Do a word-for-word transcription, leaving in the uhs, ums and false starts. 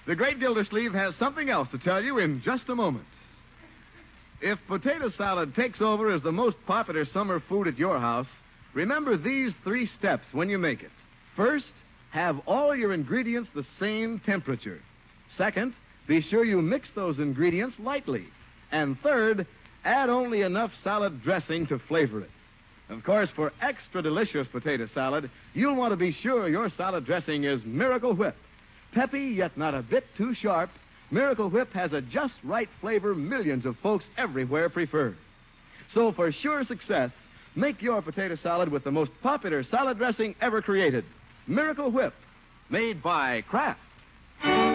The Great Gildersleeve has something else to tell you in just a moment. If potato salad takes over as the most popular summer food at your house, remember these three steps when you make it. First, have all your ingredients the same temperature. Second, be sure you mix those ingredients lightly. And third, add only enough salad dressing to flavor it. Of course, for extra delicious potato salad, you'll want to be sure your salad dressing is Miracle Whip. Peppy, yet not a bit too sharp, Miracle Whip has a just right flavor millions of folks everywhere prefer. So for sure success, make your potato salad with the most popular salad dressing ever created, Miracle Whip, made by Kraft.